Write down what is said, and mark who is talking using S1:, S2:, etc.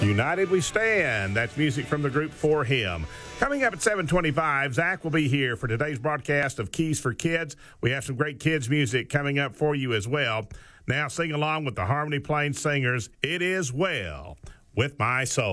S1: United We Stand. That's music from the group For Him. Coming up at 7:25, Zach will be here for today's broadcast of Keys for Kids. We have some great kids music coming up for you as well. Now sing along with the Harmony Plain Singers, It Is Well With My Soul.